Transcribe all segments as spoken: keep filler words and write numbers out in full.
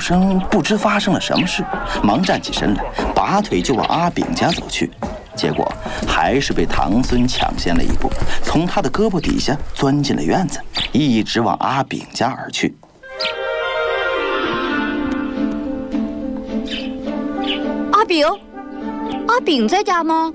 生不知发生了什么事，忙站起身来，拔腿就往阿炳家走去。结果还是被堂孙抢先了一步，从他的胳膊底下钻进了院子，一直往阿炳家而去。 阿炳，阿炳在家吗？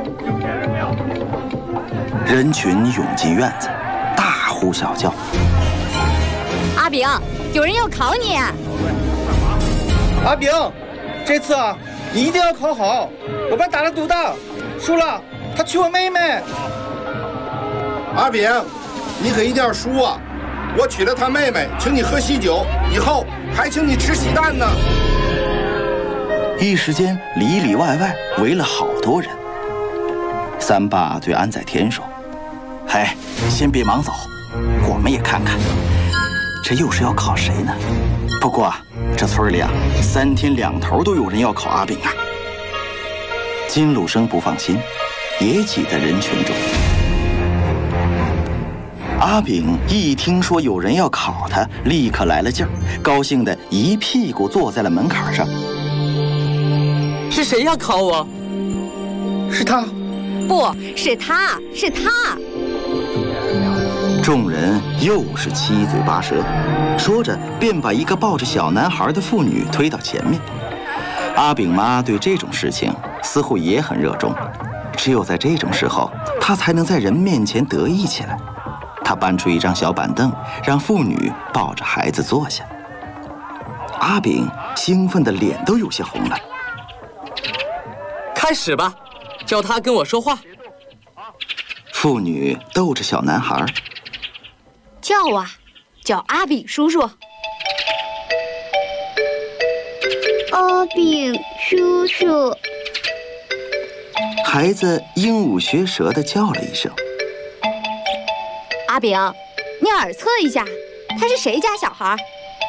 人群涌进院子，大呼小叫。 阿炳，有人要考你。 阿炳，这次啊，你一定要考好。我爸打了赌的，输了他娶我妹妹。 阿炳，你可一定要输啊！我娶了他妹妹，请你喝喜酒，以后还请你吃喜蛋呢。 一时间里里外外围了好多人。三爸对安在天说：“哎，先别忙走，我们也看看，这又是要考谁呢？不过啊，这村里啊，三天两头都有人要考阿炳啊。”金鲁生不放心，也挤在人群中。阿炳一听说有人要考他，立刻来了劲儿，高兴的一屁股坐在了门槛上。 是谁要考我？ 是他。 不是他，是他。 众人又是七嘴八舌，说着便把一个抱着小男孩的妇女推到前面。阿炳妈对这种事情似乎也很热衷，只有在这种时候，她才能在人面前得意起来。她搬出一张小板凳，让妇女抱着孩子坐下。阿炳兴奋的脸都有些红了。 开始吧，叫他跟我说话。 妇女逗着小男孩， 叫啊，叫阿炳叔叔。 阿炳叔叔。 孩子鹦鹉学舌地叫了一声。 阿炳，你耳测一下，他是谁家小孩？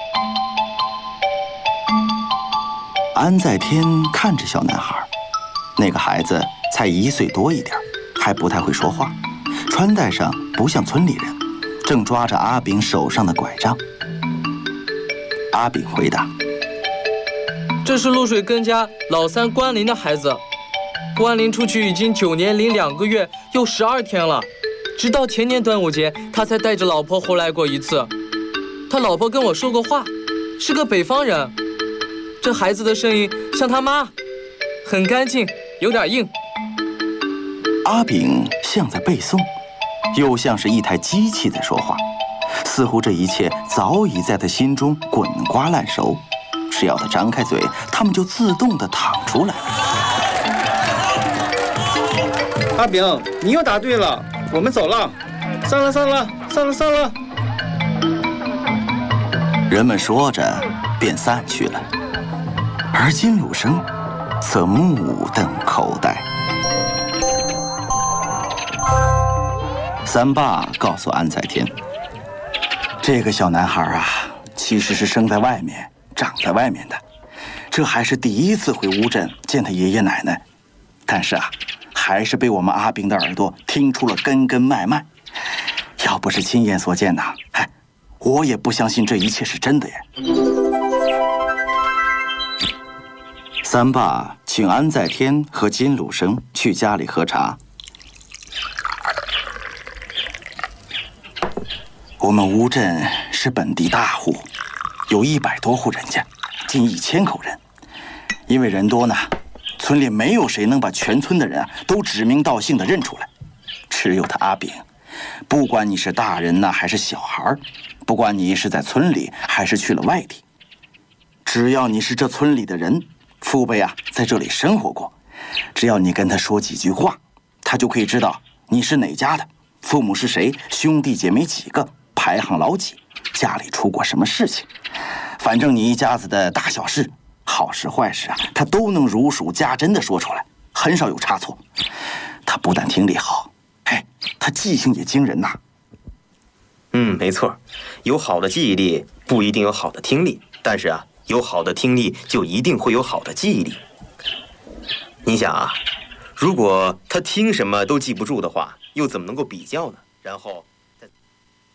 安在天看着小男孩，那个孩子才一岁多一点，还不太会说话，穿戴上不像村里人，正抓着阿炳手上的拐杖。阿炳回答：“ 这是露水根家老三关林的孩子，关林出去已经九年零两个月又十二天了，直到前年端午节，他才带着老婆回来过一次。他老婆跟我说过话，是个北方人。这孩子的声音像他妈，很干净，有点硬。” 阿炳像在背诵，又像是一台机器在说话，似乎这一切早已在他心中滚瓜烂熟，只要他张开嘴，他们就自动地淌出来了。 阿炳，你又答对了，我们走了，散了散了散了散了。 人们说着便散去了，而金鲁生则目瞪口呆。三爸告诉安在天，这个小男孩啊，其实是生在外面长在外面的，这还是第一次回乌镇见他爷爷奶奶，但是啊，还是被我们阿炳的耳朵听出了根根脉脉。要不是亲眼所见呐，嗨，我也不相信这一切是真的耶。三爸请安在天和金鲁生去家里喝茶。我们乌镇是本地大户，有一百多户人家，近一千口人。因为人多呢，村里没有谁能把全村的人啊都指名道姓的认出来，只有他阿炳。不管你是大人呢还是小孩，不管你是在村里还是去了外地，只要你是这村里的人，父辈啊在这里生活过，只要你跟他说几句话，他就可以知道你是哪家的，父母是谁，兄弟姐妹几个，排行老几，家里出过什么事情，反正你一家子的大小事，好事坏事啊，他都能如数家珍的说出来，很少有差错。他不但听力好，嘿，他记性也惊人呐。 嗯，没错，有好的记忆力不一定有好的听力，但是啊，有好的听力就一定会有好的记忆力。你想啊，如果他听什么都记不住的话，又怎么能够比较呢？然后